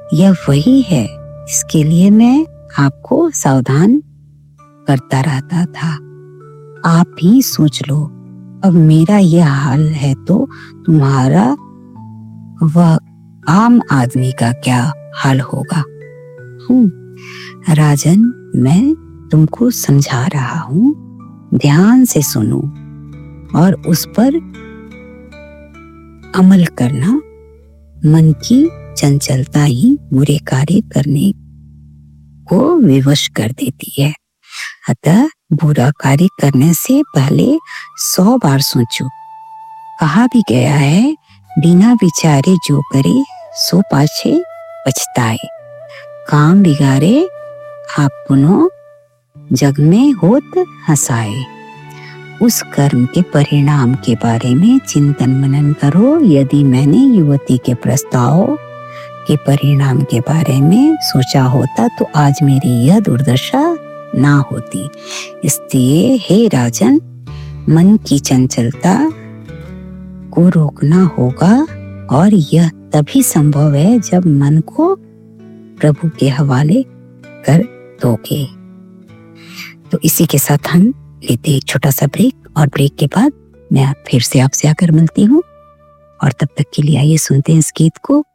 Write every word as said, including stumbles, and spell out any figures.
यह वही है, इसके लिए मैं आपको सावधान करता रहता था। आप ही सोच लो, अब मेरा यह हाल है तो तुम्हारा वह आम आदमी का क्या हाल होगा। हूँ राजन, मैं तुमको समझा रहा हूँ, ध्यान से सुनो और उस पर अमल करना। मन की चंचलता ही बुरे कार्य करने को विवश कर देती है। अतः बुरा कार्य करने से पहले सौ बार सोचो। कहा भी गया है, बिना विचारे जो करे सो पाछे पछताए। काम बिगाड़े आप पुनः जग में होत हंसाए। उस कर्म के परिणाम के बारे में चिंतन मनन करो। यदि मैंने युवती के प्रस्ताव के परिणाम के बारे में सोचा होता तो आज मेरी यह दुर्दशा ना होती। इसलिए हे राजन, मन की चंचलता को रोकना होगा और यह तभी संभव है जब मन को प्रभु के हवाले कर दोगे। तो इसी के साथ हम लेते एक छोटा सा ब्रेक और ब्रेक के बाद मैं फिर से आपसे आकर मिलती हूँ और तब तक के लिए आइए सुनते हैं इस गीत को।